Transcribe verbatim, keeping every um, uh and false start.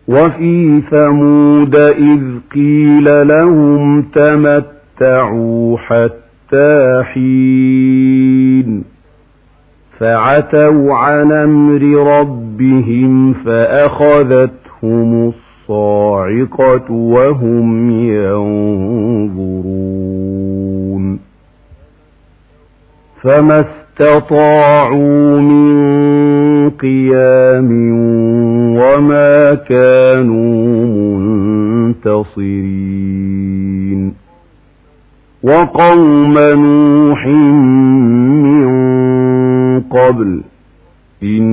وفي ثمود إذ قيل لهم تمتعوا حتى حين فعتوا عن أمر ربهم فأخذتهم الصاعقة وهم ينظرون فما استطاعوا من قيام وما كانوا منتصرين وقوم نوح من قبل إن